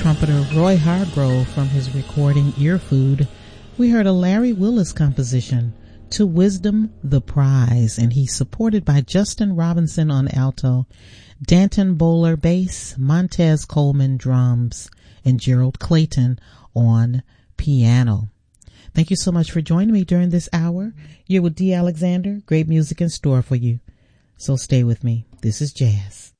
trumpeter Roy Hargrove from his recording Ear Food. We heard a Larry Willis composition, To Wisdom the Prize, and he's supported by Justin Robinson on alto, Danton Bowler bass, Montez Coleman drums, and Gerald Clayton on piano. Thank you so much for joining me during this hour. You're with D. Alexander. Great music in store for you. So stay with me. This is Jazz.